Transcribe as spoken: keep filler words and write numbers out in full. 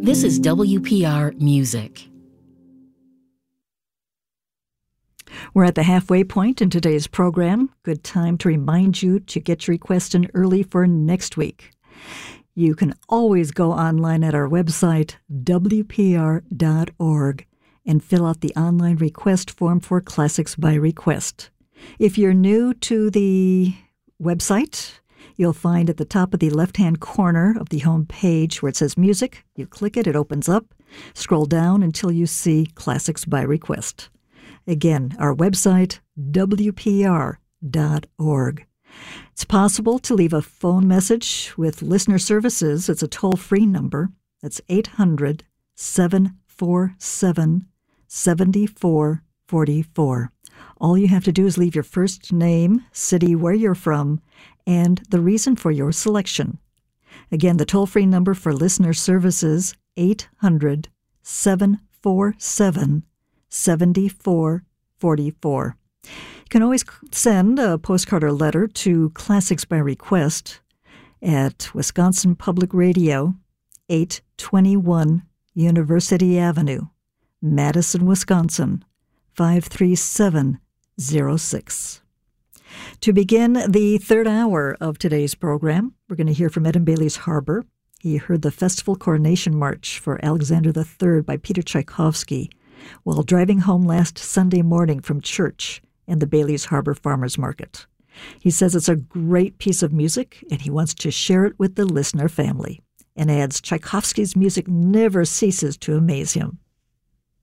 This is W P R Music. We're at the halfway point in today's program. Good time to remind you to get your request in early for next week. You can always go online at our website, W P R dot org, and fill out the online request form for Classics by Request. If you're new to the website, you'll find at the top of the left-hand corner of the home page where it says Music. You click it, it opens up. Scroll down until you see Classics by Request. Again, our website, W P R dot org. It's possible to leave a phone message with listener services. It's a toll-free number. That's eight hundred, seven four seven, seven four four four. All you have to do is leave your first name, city where you're from, and the reason for your selection. Again, the toll-free number for listener services, eight hundred, seven four seven, seven four four four. You can always send a postcard or letter to Classics by Request at Wisconsin Public Radio, eight twenty-one University Avenue, Madison, Wisconsin, five three seven zero six. To begin the third hour of today's program, we're going to hear from Ed and Bailey's Harbor. He heard the Festival Coronation March for Alexander the Third by Peter Tchaikovsky while driving home last Sunday morning from church and the Bailey's Harbor Farmers Market. He says it's a great piece of music, and he wants to share it with the listener family, and adds Tchaikovsky's music never ceases to amaze him.